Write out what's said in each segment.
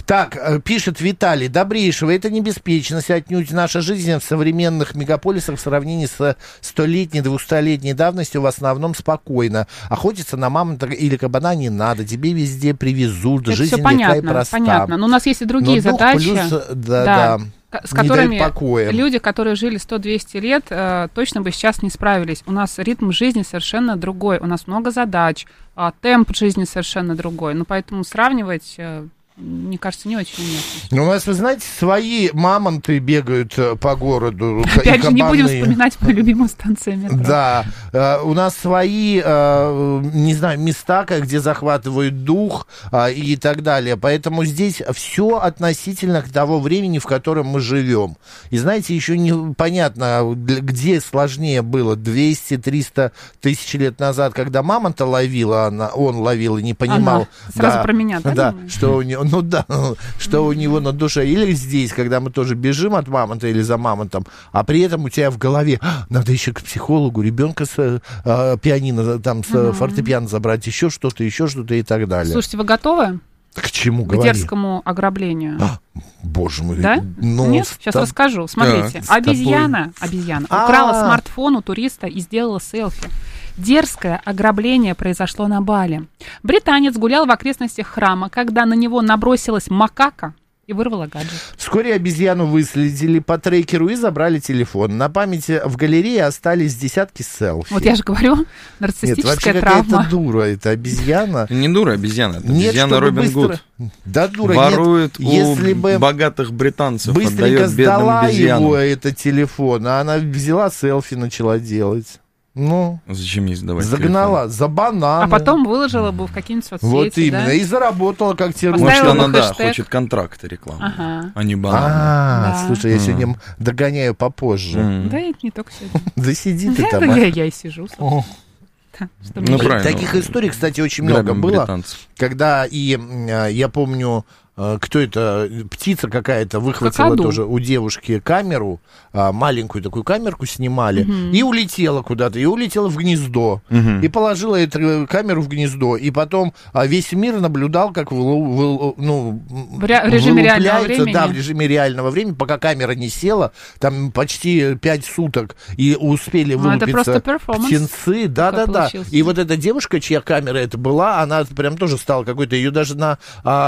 Так, пишет Виталий. Добрейшего. Это не беспечность, отнюдь наша жизнь в современных мегаполисах в сравнении с 100-летней, 200-летней давностью в основном спокойно. Охотиться на мамонта или кабана не надо. Тебе везде привезут. Это жизнь все понятно, легка и проста. понятно. Но у нас есть и другие задачи. Плюс, да. С которыми покоя. люди, которые жили 100-200 лет, точно бы сейчас не справились. У нас ритм жизни совершенно другой, у нас много задач, темп жизни совершенно другой. Ну, поэтому сравнивать, мне кажется, не очень уместно. Ну, у нас, вы знаете, свои мамонты бегают по городу. Опять же, не будем вспоминать мою любимую станцию метро. Да, у нас свои, не знаю, места, где захватывают дух и так далее. Поэтому здесь все относительно к того времени, в котором мы живем. И знаете, еще непонятно, где сложнее было 200-300 тысяч лет назад, когда мамонта ловила, он ловил и не понимал. Сразу про меня, да, что у него... Ну да, что у него на душе. Или здесь, когда мы тоже бежим от мамонта или за мамонтом, а при этом у тебя в голове надо еще к психологу, ребенка с пианино, там, с фортепиано забрать, еще что-то и так далее. Слушайте, вы готовы? К чему говорить? К дерзкому ограблению. Боже мой. Да? Ну, нет? Сейчас расскажу. Смотрите. Обезьяна украла смартфон у туриста и сделала селфи. Дерзкое ограбление произошло на Бали. Британец гулял в окрестностях храма, когда на него набросилась макака и вырвала гаджет. Вскоре обезьяну выследили по трекеру и забрали телефон. На памяти в галерее остались десятки селфи. Вот я же говорю, нарциссическая травма. Нет, вообще дура, это обезьяна. Не дура обезьяна, это обезьяна Робин Гуд. Да, дура, ворует нет, если у богатых британцев, быстренько отдает бедным обезьянам. сдала его этот телефон, а она взяла селфи, начала делать. Ну, зачем ей сдавать загнала, телефон? За бананы. А потом выложила бы в какие-нибудь соцсети. Вот именно, да? И заработала как те русские. Может, она, да, хочет контракты рекламы, а не бананы. Слушай, я сегодня догоняю попозже. Да, это не только сегодня. Да сиди ты там. Я и сижу. Таких историй, кстати, очень много было. Когда я помню... Кто это? Птица какая-то выхватила тоже у девушки камеру, маленькую такую камерку снимали, и улетела куда-то, и улетела в гнездо, и положила эту камеру в гнездо, и потом весь мир наблюдал, как в режиме реального времени. Да, в режиме реального времени, пока камера не села, там почти 5 суток, и успели вылупиться птенцы. Да. И вот эта девушка, чья камера это была, она прям тоже стала какой-то, ее даже на...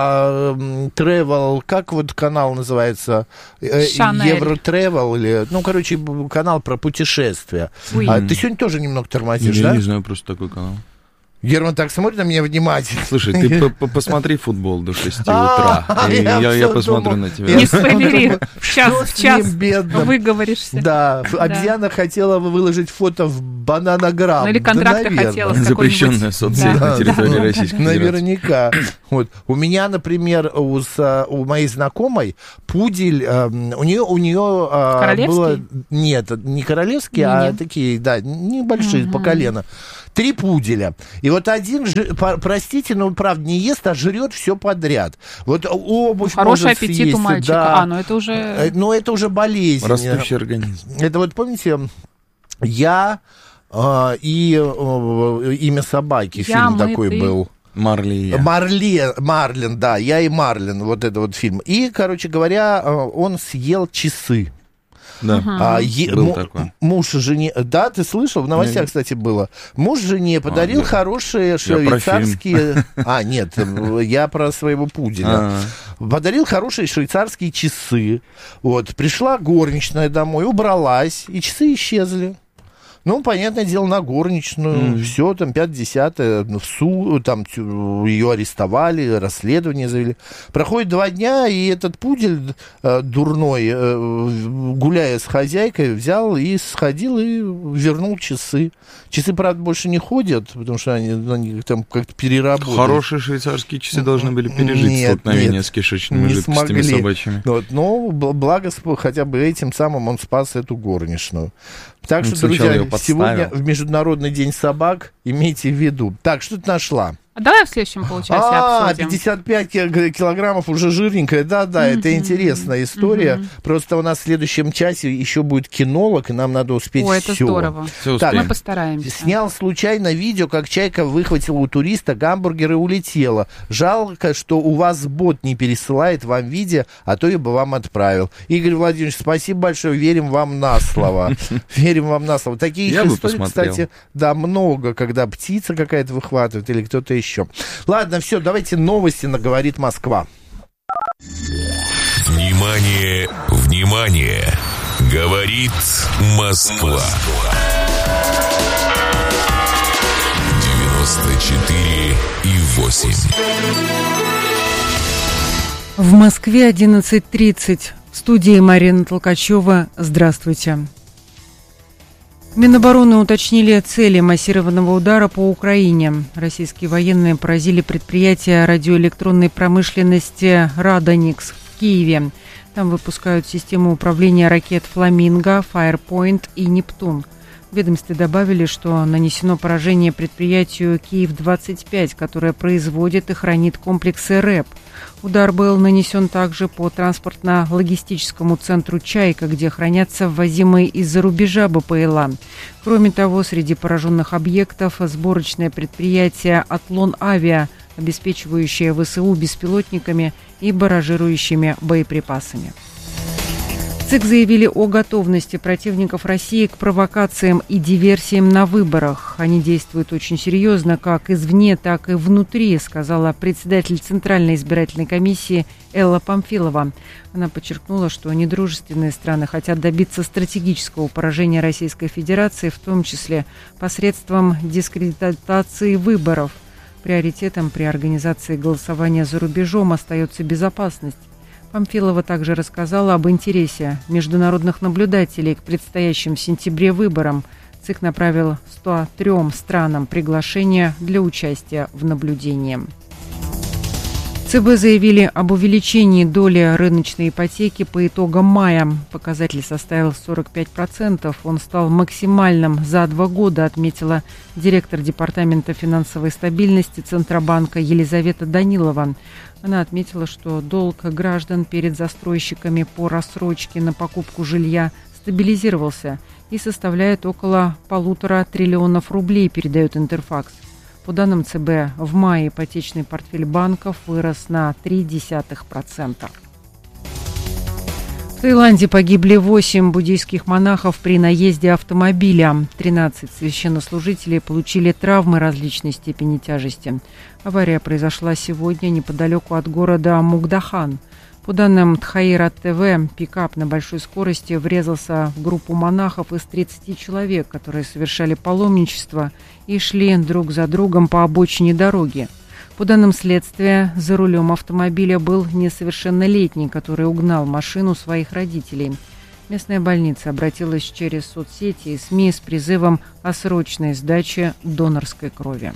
Travel, как вот канал называется? Евротревел или... Ну, короче, канал про путешествия. Ты сегодня тоже немного тормозишь, да? Я не знаю просто такой канал. Герман так смотрит на меня внимательно. Слушай, ты посмотри футбол до 6 утра. Я посмотрю на тебя. Не спойлери. В час выговоришься. Да, обезьяна хотела выложить фото в Бананограмм. Ну или контракты хотела. Запрещенная соцсеть на территории Российской Федерации. Наверняка. Вот. У меня, например, у моей знакомой пудель, у нее было... Нет, не королевские, а такие, да, небольшие, по колено. 3 пуделя. И вот один, простите, но правда не ест, а жрет все подряд. Вот обувь хороший аппетит съесть, у мальчика. Да. Но это уже... Но это уже болезнь. Растущий организм. Это вот, помните, я и имя собаки, фильм такой был. Марлен, да, я и Марлен, вот это вот фильм. И, короче говоря, он съел часы. Да, был такой. Муж жене... Да, ты слышал? В новостях, кстати, было. Муж жене подарил хорошие швейцарские... Нет, я про своего пуделя. Подарил хорошие швейцарские часы. Вот, пришла горничная домой, убралась, и часы исчезли. Ну, понятное дело, на горничную, все, там, 5-10, в суд, там, ее арестовали, расследование завели. Проходит 2 дня, и этот пудель дурной, гуляя с хозяйкой, взял и сходил и вернул часы. Часы, правда, больше не ходят, потому что они там как-то переработали. Хорошие швейцарские часы должны были пережить столкновение с кишечными жидкостями собачьими. Вот, но благо хотя бы этим самым он спас эту горничную. Так что, друзья, сегодня в Международный день собак имейте в виду. Так, что ты нашла? Давай в следующем получасе обсудим. 55 килограммов уже жирненькая. Да, это интересная история. Просто у нас в следующем часе еще будет кинолог, и нам надо успеть все. Ой, это здорово. Так, мы постараемся. Снял случайно видео, как чайка выхватила у туриста гамбургер и улетела. Жалко, что у вас бот не пересылает вам видео, а то я бы вам отправил. Игорь Владимирович, спасибо большое. Верим вам на слово. Верим вам на слово. Таких историй, кстати, да, много, когда птица какая-то выхватывает или кто-то еще. Ладно, все, давайте новости на «Говорит Москва». Внимание, внимание! Говорит Москва. 94,8. В Москве 11:30. В студии Марина Толкачева. Здравствуйте. Минобороны уточнили цели массированного удара по Украине. Российские военные поразили предприятие радиоэлектронной промышленности «Радоникс» в Киеве. Там выпускают систему управления ракет «Фламинго», «Фаерпойнт» и «Нептун». В ведомстве добавили, что нанесено поражение предприятию «Киев-25», которое производит и хранит комплексы РЭП. Удар был нанесен также по транспортно-логистическому центру «Чайка», где хранятся ввозимые из-за рубежа БПЛА. Кроме того, среди пораженных объектов сборочное предприятие «Атлон Авиа», обеспечивающее ВСУ беспилотниками и баражирующими боеприпасами. ЦИК заявили о готовности противников России к провокациям и диверсиям на выборах. Они действуют очень серьезно, как извне, так и внутри, сказала председатель Центральной избирательной комиссии Элла Памфилова. Она подчеркнула, что недружественные страны хотят добиться стратегического поражения Российской Федерации, в том числе посредством дискредитации выборов. Приоритетом при организации голосования за рубежом остается безопасность. Памфилова также рассказала об интересе международных наблюдателей к предстоящим в сентябре выборам. ЦИК направил 103 странам приглашение для участия в наблюдении. ЦБ заявили об увеличении доли рыночной ипотеки по итогам мая. Показатель составил 45%. Он стал максимальным за 2 года, отметила директор Департамента финансовой стабильности Центробанка Елизавета Данилова. Она отметила, что долг граждан перед застройщиками по рассрочке на покупку жилья стабилизировался и составляет около 1,5 триллиона рублей, передает Интерфакс. По данным ЦБ, в мае ипотечный портфель банков вырос на 0,3%. В Таиланде погибли 8 буддийских монахов при наезде автомобиля. 13 священнослужителей получили травмы различной степени тяжести. Авария произошла сегодня неподалеку от города Мукдахан. По данным Тхаира ТВ, пикап на большой скорости врезался в группу монахов из 30 человек, которые совершали паломничество и шли друг за другом по обочине дороги. По данным следствия, за рулем автомобиля был несовершеннолетний, который угнал машину своих родителей. Местная больница обратилась через соцсети и СМИ с призывом о срочной сдаче донорской крови.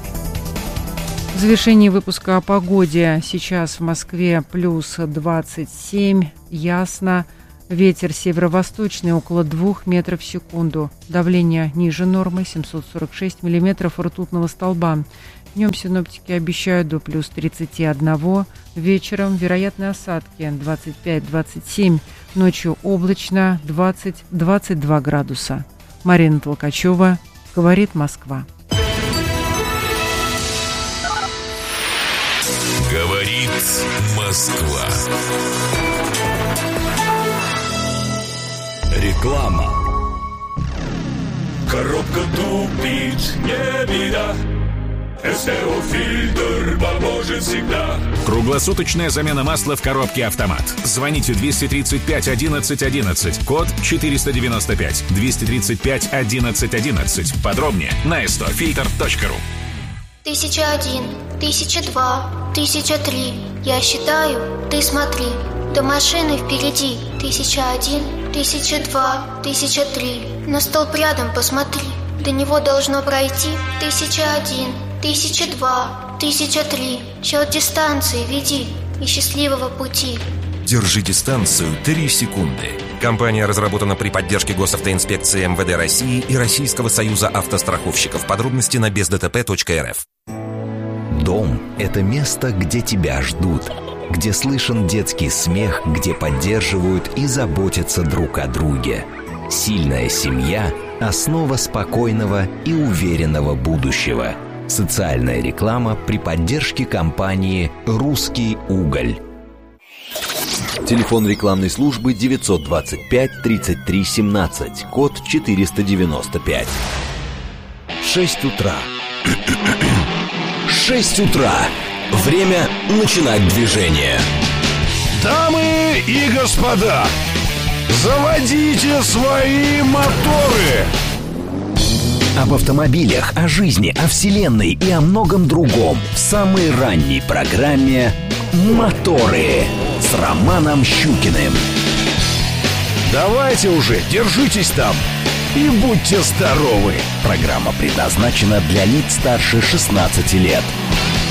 В завершении выпуска о погоде. Сейчас в Москве плюс 27, ясно. Ветер северо-восточный около 2 метров в секунду. Давление ниже нормы 746 миллиметров ртутного столба. Днем синоптики обещают до плюс 31. Вечером вероятны осадки 25-27. Ночью облачно 20-22 градуса. Марина Толкачева, говорит Москва. Говорит Москва. Реклама. Коробка тупит, не беда. СТО-фильтр поможет всегда. Круглосуточная замена масла в коробке «Автомат». Звоните 235 11 11, код 495, 235 11 11. Подробнее на stofilter.ru. 1001, 1002, 1003. Я считаю, ты смотри. До машины впереди. 1001, 1002, 1003. На столб рядом посмотри. До него должно пройти 1001, 1002, 1003. Счет дистанции веди и счастливого пути. Держи дистанцию 3 секунды. Компания разработана при поддержке Госавтоинспекции МВД России и Российского союза автостраховщиков. Подробности на бездтп.рф. Дом – это место, где тебя ждут, где слышен детский смех, где поддерживают и заботятся друг о друге. Сильная семья – основа спокойного и уверенного будущего. Социальная реклама при поддержке компании «Русский уголь». Телефон рекламной службы 925 33 17, код 495. 6 утра. 6 утра. Время начинать движение. Дамы и господа, заводите свои моторы. Об автомобилях, о жизни, о вселенной и о многом другом в самой ранней программе «Моторы» с Романом Щукиным. Давайте уже, держитесь там и будьте здоровы. Программа предназначена для лиц старше 16 лет.